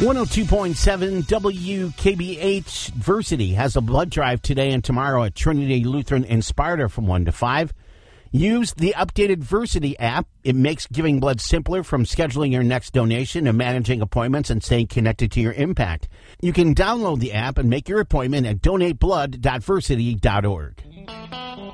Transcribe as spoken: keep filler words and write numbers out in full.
one oh two point seven W K B H Versity has a blood drive today and tomorrow at Trinity Lutheran in Sparta from one to five. Use the updated Versity app. It makes giving blood simpler, from scheduling your next donation to managing appointments and staying connected to your impact. You can download the app and make your appointment at donate blood dot versity dot org.